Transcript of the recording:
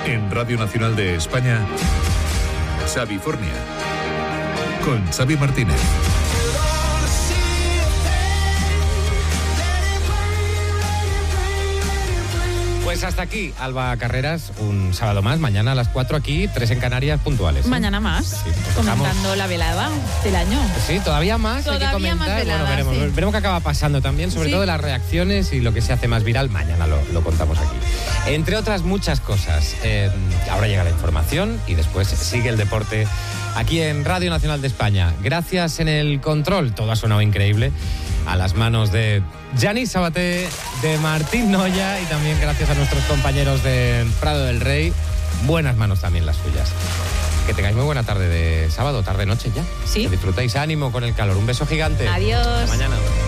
En Radio Nacional de España, Xavifornia, con Xavi Martínez. Pues hasta aquí, Alba Carreras, un sábado más, mañana a las 4 aquí, 3 en Canarias, puntuales. Mañana más, Sí, comentando la velada del año. Sí, todavía más, hay que comentar. Más velada, bueno, veremos qué acaba pasando también, sobre todo las reacciones y lo que se hace más viral, mañana lo contamos aquí. Entre otras muchas cosas, ahora llega la información y después sigue el deporte aquí en Radio Nacional de España. Gracias en el control, todo ha sonado increíble, a las manos de Gianni Sabaté, de Martín Noya y también gracias a nuestros compañeros de Prado del Rey. Buenas manos también las suyas. Que tengáis muy buena tarde de sábado, tarde-noche ya. Sí. Que disfrutéis, ánimo con el calor. Un beso gigante. Adiós. Hasta mañana.